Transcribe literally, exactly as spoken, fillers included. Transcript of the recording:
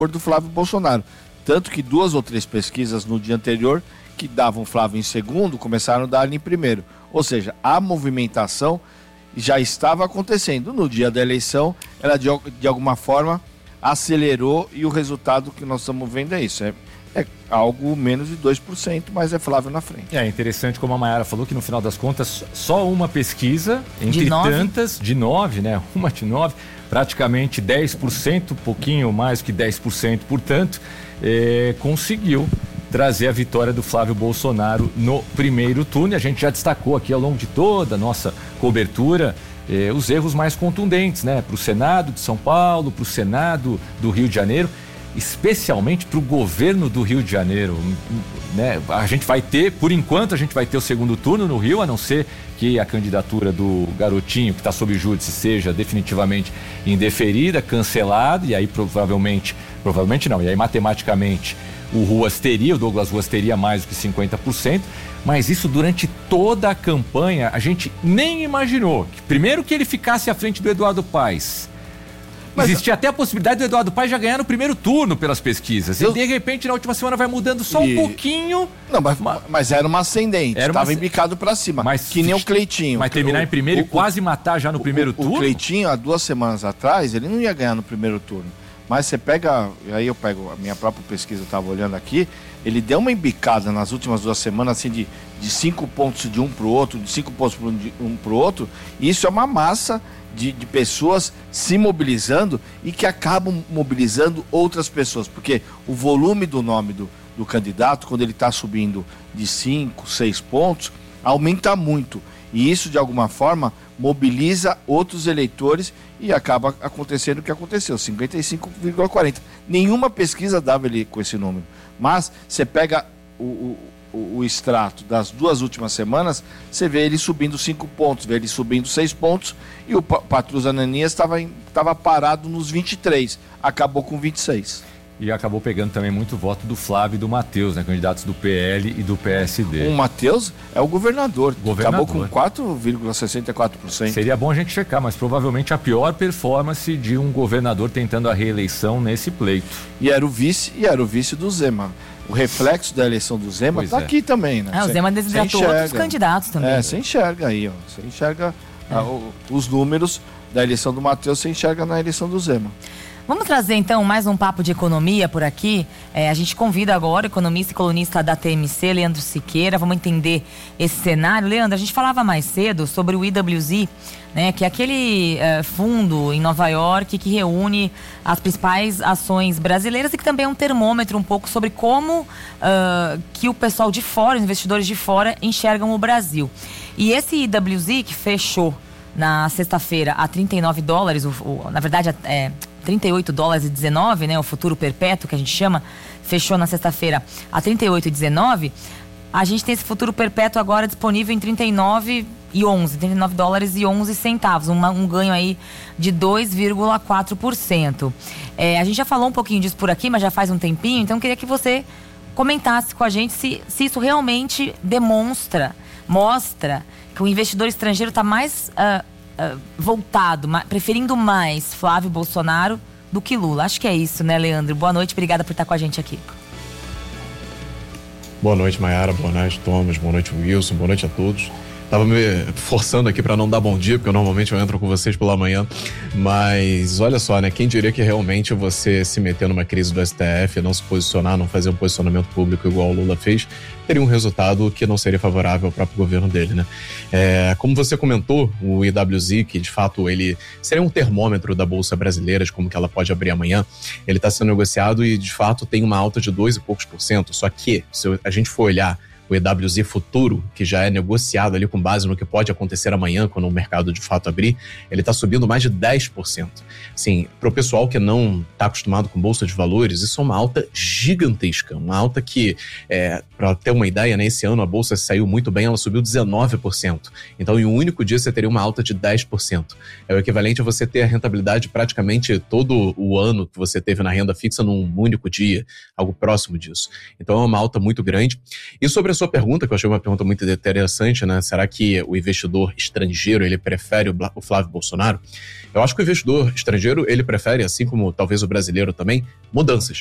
do Flávio Bolsonaro. Tanto que duas ou três pesquisas no dia anterior que davam Flávio em segundo, começaram a dar ele em primeiro. Ou seja, a movimentação já estava acontecendo. No dia da eleição, ela de, de alguma forma acelerou e o resultado que nós estamos vendo é isso. É, é algo menos de dois por cento, mas é Flávio na frente. É interessante como a Mayara falou que no final das contas só uma pesquisa, entre de tantas, de nove, né? Uma de nove, praticamente dez por cento, um pouquinho mais que dez por cento, portanto, é, conseguiu trazer a vitória do Flávio Bolsonaro no primeiro turno. E a gente já destacou aqui ao longo de toda a nossa cobertura eh, os erros mais contundentes, né? Para o Senado de São Paulo, para o Senado do Rio de Janeiro, especialmente para o governo do Rio de Janeiro, né? A gente vai ter, por enquanto, a gente vai ter o segundo turno no Rio, a não ser que a candidatura do garotinho que está sob júdice seja definitivamente indeferida, cancelada, e aí provavelmente, provavelmente não, e aí matematicamente o Ruas teria, o Douglas Ruas teria mais do que cinquenta por cento, mas isso durante toda a campanha a gente nem imaginou. Primeiro que ele ficasse à frente do Eduardo Paes. Mas existia até a possibilidade do Eduardo Paes já ganhar no primeiro turno pelas pesquisas. Eu... E de repente na última semana vai mudando só e... um pouquinho. Não, mas, mas era uma ascendente, era uma... estava embicado pra cima, mas, que nem o Cleitinho. Mas terminar o, em primeiro o, e quase matar já no o, primeiro o, turno? O Cleitinho, há duas semanas atrás, ele não ia ganhar no primeiro turno. Mas você pega, aí eu pego a minha própria pesquisa, eu estava olhando aqui, ele deu uma embicada nas últimas duas semanas, assim, de, de cinco pontos de um para o outro, de cinco pontos de um para o outro, e isso é uma massa de, de pessoas se mobilizando e que acabam mobilizando outras pessoas, porque o volume do nome do, do candidato, quando ele está subindo de cinco, seis pontos, aumenta muito, e isso, de alguma forma, mobiliza outros eleitores e acaba acontecendo o que aconteceu, cinquenta e cinco vírgula quarenta. Nenhuma pesquisa dava ele com esse número. Mas você pega o, o, o extrato das duas últimas semanas, você vê ele subindo cinco pontos, vê ele subindo seis pontos, e o Patrus Ananias estava parado nos vinte e três, acabou com vinte e seis. E acabou pegando também muito voto do Flávio e do Matheus, né? Candidatos do P L e do P S D. O Matheus é o governador, governador. Acabou com quatro vírgula sessenta e quatro por cento. Seria bom a gente checar, mas provavelmente a pior performance de um governador tentando a reeleição nesse pleito. E era o vice, e era o vice do Zema. O reflexo da eleição do Zema está é. aqui também, né? É, o Zema desidratou outros candidatos também. É, você enxerga aí, ó. Você enxerga é. a, o, os números da eleição do Matheus, você enxerga na eleição do Zema. Vamos trazer então mais um papo de economia por aqui. É, a gente convida agora o economista e colunista da T M C, Leandro Siqueira. Vamos entender esse cenário. Leandro, a gente falava mais cedo sobre o I W Z, né, que é aquele é, fundo em Nova York que reúne as principais ações brasileiras e que também é um termômetro um pouco sobre como uh, que o pessoal de fora, os investidores de fora, enxergam o Brasil. E esse I W Z que fechou na sexta-feira a trinta e nove dólares, o, o, na verdade é trinta e oito dólares e dezenove, né, o futuro perpétuo que a gente chama, fechou na sexta-feira a trinta e oito e dezenove. A gente tem esse futuro perpétuo agora disponível em trinta e nove e onze, trinta e nove dólares e onze centavos, uma, um ganho aí de dois vírgula quatro por cento. É, a gente já falou um pouquinho disso por aqui, mas já faz um tempinho, então eu queria que você comentasse com a gente se, se isso realmente demonstra, mostra que o investidor estrangeiro está mais uh, uh, voltado, ma- preferindo mais Flávio Bolsonaro do que Lula. Acho que é isso, né, Leandro? Boa noite, obrigada por estar com a gente aqui. Boa noite, Mayara, boa noite, Thomas, boa noite, Wilson, boa noite a todos. Tava me forçando aqui para não dar bom dia, porque eu normalmente eu entro com vocês pela manhã, mas olha só, né, quem diria que realmente você se meter numa crise do S T F, não se posicionar, não fazer um posicionamento público igual o Lula fez, teria um resultado que não seria favorável ao próprio governo dele, né? É, como você comentou, o I W Z, que de fato ele seria um termômetro da Bolsa Brasileira, de como que ela pode abrir amanhã, ele está sendo negociado e de fato tem uma alta de dois e poucos por cento, só que se a gente for olhar o E W Z futuro, que já é negociado ali com base no que pode acontecer amanhã, quando o mercado de fato abrir, ele está subindo mais de dez por cento. Sim, para o pessoal que não está acostumado com bolsa de valores, isso é uma alta gigantesca, uma alta que, é, para ter uma ideia, né, esse ano a bolsa saiu muito bem, ela subiu dezenove por cento. Então, em um único dia, você teria uma alta de dez por cento. É o equivalente a você ter a rentabilidade praticamente todo o ano que você teve na renda fixa num único dia, algo próximo disso. Então, é uma alta muito grande. E sobre a sua pergunta, que eu achei uma pergunta muito interessante, né? Será que o investidor estrangeiro, ele prefere o, o Flávio Bolsonaro? Eu acho que o investidor estrangeiro, ele prefere, assim como talvez o brasileiro também, mudanças.